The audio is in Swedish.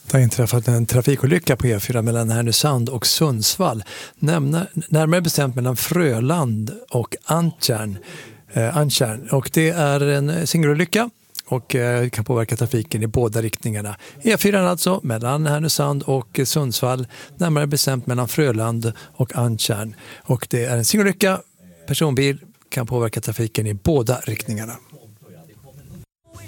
Det har inträffat en trafikolycka på E4 mellan Härnösand och Sundsvall. Närmare bestämt mellan Fröland och Antjärn. Och det är en singelolycka och kan påverka trafiken i båda riktningarna. E4 alltså mellan Härnösand och Sundsvall. Närmare bestämt mellan Fröland och Antjärn. Och det är en singelolycka. Personbil kan påverka trafiken i båda riktningarna.